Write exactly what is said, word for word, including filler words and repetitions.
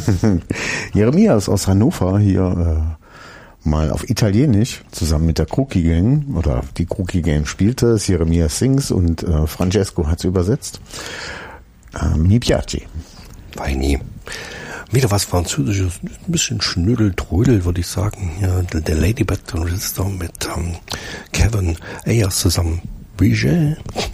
Jeremias aus Hannover hier äh, mal auf Italienisch zusammen mit der Crookie Gang, oder die Crookie Gang spielte es, Jeremias sings und äh, Francesco hat es übersetzt. Äh, Mi piace. Weini. Wieder was Französisches, ein bisschen Schnödel-Trödel, würde ich sagen. Ja, der Ladybird Register mit ähm, Kevin Ayers zusammen. Budget.